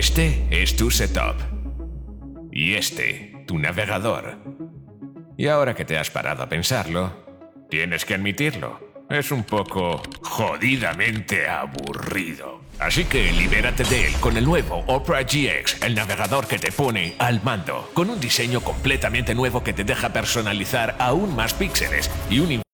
Este es tu setup. Y este, tu navegador. Y ahora que te has parado a pensarlo, tienes que admitirlo. Es un poco jodidamente aburrido. Así que libérate de él con el nuevo Opera GX, el navegador que te pone al mando, con un diseño completamente nuevo que te deja personalizar aún más píxeles y un